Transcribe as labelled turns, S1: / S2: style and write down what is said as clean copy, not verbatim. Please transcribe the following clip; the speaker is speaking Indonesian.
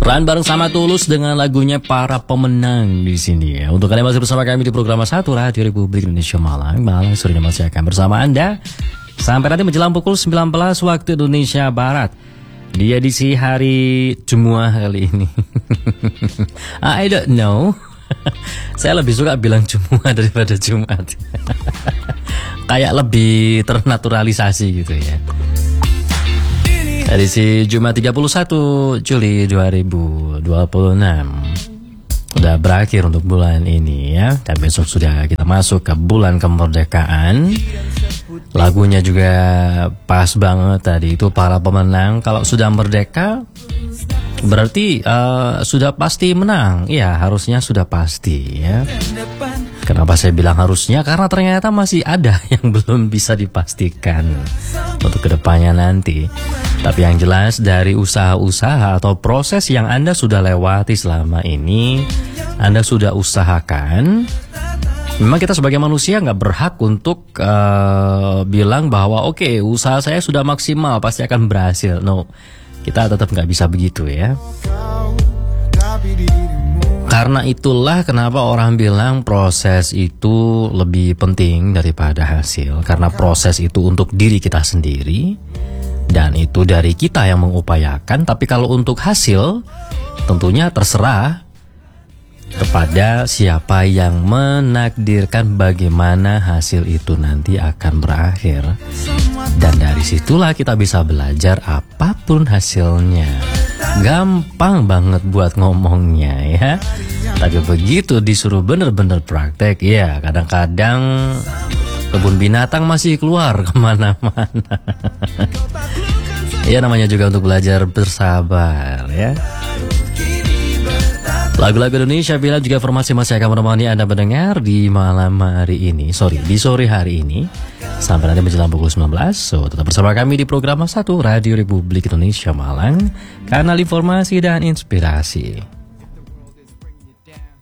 S1: Run bareng sama Tulus dengan lagunya Para Pemenang di sini ya. Untuk kalian masih bersama kami di program 1 Radio Republik Indonesia Malang. Malang sore masih akan bersama Anda sampai nanti menjelang pukul 19 waktu Indonesia Barat. Di edisi hari Jumat kali ini. I don't know. Saya lebih suka bilang Jumat daripada Jumat. Kayak lebih ternaturalisasi gitu ya. Edisi Jumat 31 Juli 2026 udah berakhir untuk bulan ini ya. Dan besok sudah kita masuk ke bulan kemerdekaan. Lagunya juga pas banget tadi, itu Para Pemenang. Kalau sudah merdeka berarti sudah pasti menang. Ya harusnya sudah pasti ya. Kenapa saya bilang harusnya? Karena ternyata masih ada yang belum bisa dipastikan untuk kedepannya nanti. Tapi yang jelas dari usaha-usaha atau proses yang Anda sudah lewati selama ini, Anda sudah usahakan. Memang kita sebagai manusia nggak berhak untuk bilang bahwa oke, usaha saya sudah maksimal, pasti akan berhasil. No, kita tetap nggak bisa begitu ya. Karena itulah kenapa orang bilang proses itu lebih penting daripada hasil. Karena proses itu untuk diri kita sendiri dan itu dari kita yang mengupayakan. Tapi kalau untuk hasil tentunya terserah kepada siapa yang menakdirkan bagaimana hasil itu nanti akan berakhir. Dan dari situlah kita bisa belajar apapun hasilnya. Gampang banget buat ngomongnya ya. Tapi begitu disuruh bener-bener praktek, ya kadang-kadang kebun binatang masih keluar kemana-mana. Ya namanya juga untuk belajar bersabar ya. Lagu-lagu Indonesia bila juga informasi masih akan menemani Anda mendengar di malam hari ini. Di sore hari ini. Sampai nanti menjelang pukul 19. So tetap bersama kami di program 1 Radio Republik Indonesia Malang. Kanal informasi dan inspirasi.